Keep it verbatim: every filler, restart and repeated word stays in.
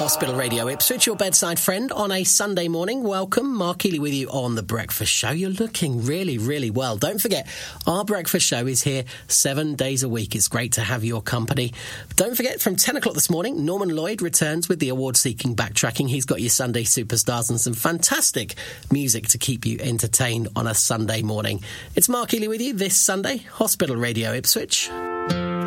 Hospital Radio Ipswich, your bedside friend on a Sunday morning. Welcome, Mark Ely with you on The Breakfast Show. You're looking really, really well. Don't forget, our breakfast show is here seven days a week. It's great to have your company. Don't forget, from ten o'clock this morning, Norman Lloyd returns with the award-seeking Backtracking. He's got your Sunday superstars and some fantastic music to keep you entertained on a Sunday morning. It's Mark Ely with you this Sunday, Hospital Radio Ipswich.